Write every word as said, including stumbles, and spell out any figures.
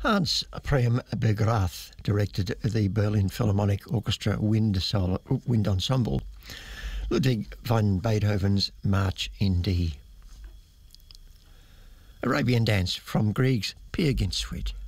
Hans Prem Begrath directed the Berlin Philharmonic Orchestra Wind, Sol- Wind Ensemble, Ludwig van Beethoven's March in D. Arabian Dance from Grieg's Peer Gynt Suite.